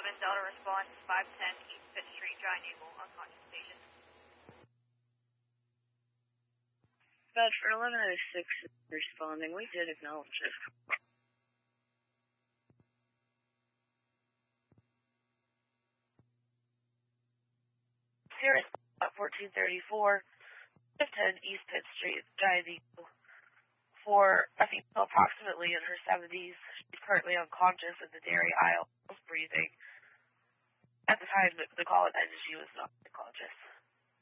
Delta response, 510 East 5th Street, Giant Eagle, unconscious patient. Bedford 1106 responding. We did acknowledge it. Sirius 1434, 510 East 5th Street, Giant Eagle. For a female approximately in her 70s, she's currently unconscious in the dairy aisle, breathing. At the time the call ended, she was not unconscious.